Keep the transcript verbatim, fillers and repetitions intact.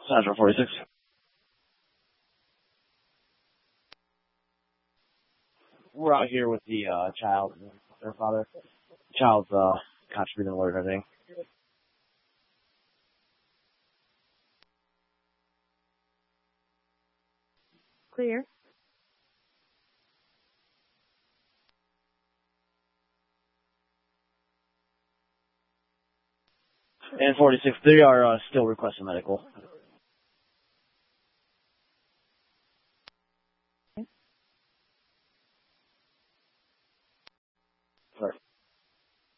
Central forty-six. We're out here with the uh, child and their father. Child's uh, contributing alert, I think. Clear. And forty-six, they are uh, still requesting medical.